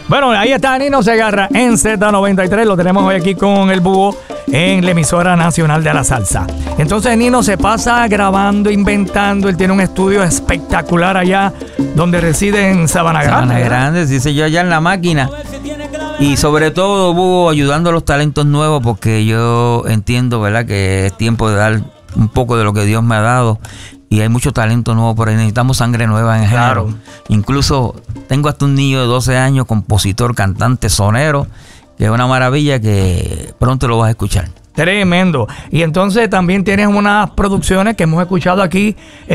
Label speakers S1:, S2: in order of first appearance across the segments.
S1: Bueno, ahí está Nino Segarra en Z93. Lo tenemos hoy aquí con el Búho en la emisora nacional de la salsa. Entonces Nino se pasa grabando, inventando. Él tiene un estudio espectacular allá donde reside en Sabana Grande.
S2: Sabana Grande, dice yo allá en la máquina. Y sobre todo, Búho, ayudando a los talentos nuevos, porque yo entiendo, ¿verdad?, que es tiempo de dar un poco de lo que Dios me ha dado. Y hay mucho talento nuevo por ahí. Necesitamos sangre nueva en el género.
S1: Claro.
S2: Incluso tengo hasta un niño de 12 años, compositor, cantante, sonero, que es una maravilla que pronto lo vas a escuchar.
S1: Tremendo. Y entonces también tienes unas producciones que hemos escuchado aquí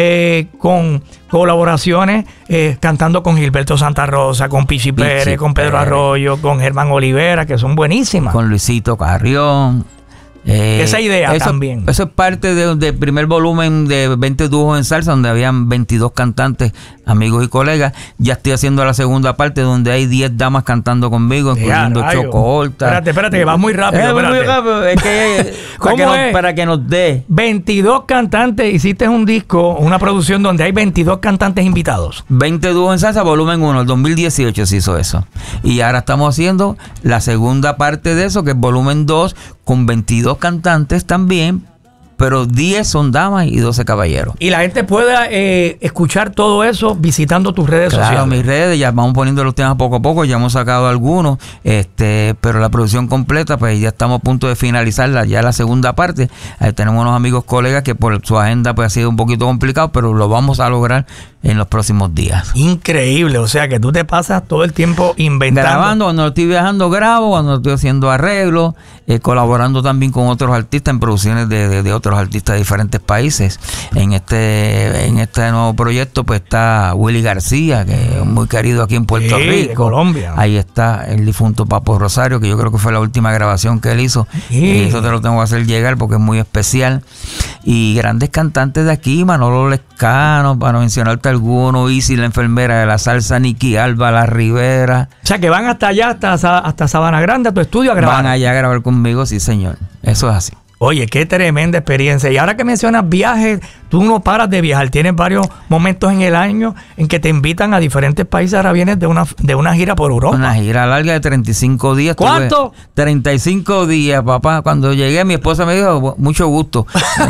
S1: con colaboraciones, cantando con Gilberto Santa Rosa, con Pichi Pérez, con Pedro Arroyo, con Germán Olivera, que son buenísimas.
S2: Con Luisito Carrión.
S1: Esa idea también.
S2: Eso es parte del primer volumen de 20 dúos en salsa, donde habían 22 cantantes, amigos y colegas. Ya estoy haciendo la segunda parte, donde hay 10 damas cantando conmigo, incluyendo Choco Horta.
S1: Espérate, que vas muy rápido.
S2: Muy rápido. Es que para que nos dé.
S1: 22 cantantes, hiciste un disco, una producción donde hay 22 cantantes invitados.
S2: 20 dúos en salsa, volumen 1, el 2018 se hizo eso. Y ahora estamos haciendo la segunda parte de eso, que es volumen 2, con 22 cantantes también, pero 10 son damas y 12 caballeros. Y
S1: la gente puede escuchar todo eso visitando tus redes sociales.
S2: Claro, mis redes, ya vamos poniendo los temas poco a poco, ya hemos sacado algunos, pero la producción completa, pues ya estamos a punto de finalizarla, ya la segunda parte. Ahí tenemos unos amigos, colegas, que por su agenda pues ha sido un poquito complicado, pero lo vamos a lograr en los próximos días.
S1: Increíble, o sea que tú te pasas todo el tiempo inventando.
S2: Grabando, cuando estoy viajando grabo, cuando estoy haciendo arreglos, colaborando también con otros artistas en producciones de otros artistas de diferentes países. En este nuevo proyecto pues está Willy García, que es muy querido aquí en Puerto Rico.
S1: De Colombia.
S2: Ahí está el difunto Papo Rosario, que yo creo que fue la última grabación que él hizo. Eso te lo tengo que hacer llegar porque es muy especial. Y grandes cantantes de aquí, Manolo Lescano, para mencionarte algunos, Isi, la enfermera de la salsa, Nicky Alba, La Rivera.
S1: O sea que van hasta allá, hasta Sabana Grande, a tu estudio a grabar.
S2: Van allá a grabar conmigo, sí señor. Eso es así.
S1: Oye, qué tremenda experiencia. Y ahora que mencionas viajes, tú no paras de viajar. Tienes varios momentos en el año en que te invitan a diferentes países. Ahora vienes de una gira por Europa.
S2: Una gira larga de 35 días.
S1: ¿Cuánto?
S2: 35 días, papá. Cuando llegué, mi esposa me dijo, mucho gusto.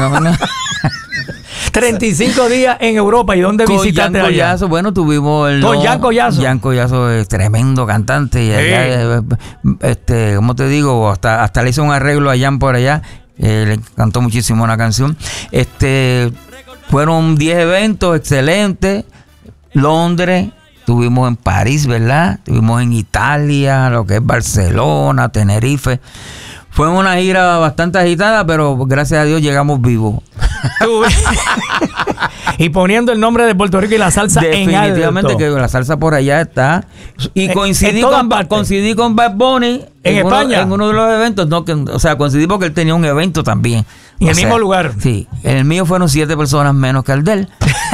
S1: 35 días en Europa. ¿Y dónde visitaste allá?
S2: Collazo, bueno, tuvimos el...
S1: ¿Con Jan Collazo?
S2: Jan Collazo es tremendo cantante. Y allá, ¿cómo te digo? Hasta le hizo un arreglo a Jan por allá. Le cantó muchísimo una canción. Fueron 10 eventos excelentes. Londres, estuvimos en París, ¿verdad? Estuvimos en Italia, lo que es Barcelona, Tenerife. Fue una gira bastante agitada, pero gracias a Dios llegamos vivos.
S1: Y poniendo el nombre de Puerto Rico y la salsa en alto.
S2: Definitivamente que la salsa por allá está. Y coincidí con Bad Bunny
S1: en España.
S2: En uno de los eventos. Coincidí porque él tenía un evento también.
S1: En el mismo lugar.
S2: Sí. En el mío fueron 7 personas menos que el de él.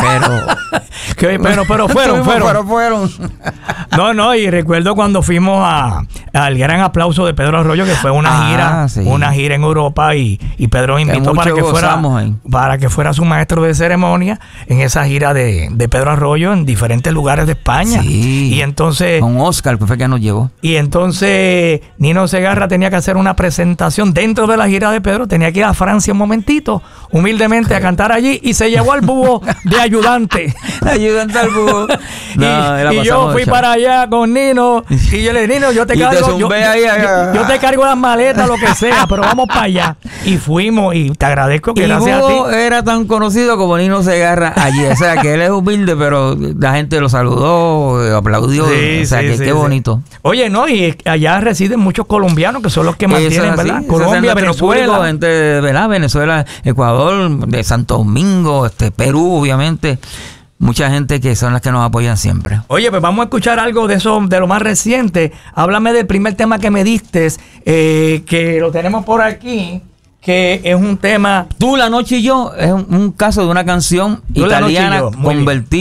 S1: Pero fueron. No, y recuerdo cuando fuimos al gran aplauso de Pedro Arroyo, que fue una gira en Europa, y Pedro me invitó para que fuera su maestro de ceremonia en esa gira de Pedro Arroyo en diferentes lugares de España.
S2: Sí.
S1: Y entonces...
S2: Con Oscar, que fue que nos llevó.
S1: Y entonces Nino Segarra tenía que hacer una presentación dentro de la gira de Pedro, tenía que ir a Francia un momentito, humildemente a cantar allí, y se llevó al Búho de ayudante.
S2: Ayudante al Búho.
S1: Y yo fui para allá con Nino, y yo le dije, Nino, yo te cargo las maletas, lo que sea, pero vamos para allá. Y fuimos, y te agradezco que gracias a ti.
S2: Era tan conocido como Nino Segarra allí, o sea que él es humilde, pero la gente lo saludó, aplaudió, qué bonito.
S1: Oye, no, y allá residen muchos colombianos que son los que mantienen, ¿verdad? Colombia,
S2: Venezuela, gente de Venezuela, Ecuador, de Santo Domingo, Perú, obviamente. Mucha gente que son las que nos apoyan siempre.
S1: Oye, pues vamos a escuchar algo de eso, de lo más reciente. Háblame del primer tema que me diste, que lo tenemos por aquí, que es un tema...
S2: Tú, la noche y yo, es un caso de una canción italiana convertida